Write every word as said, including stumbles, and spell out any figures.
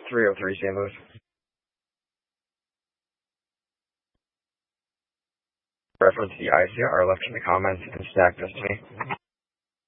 three oh three Saint Louis. Reference the I C R left in the comments and stack this to me.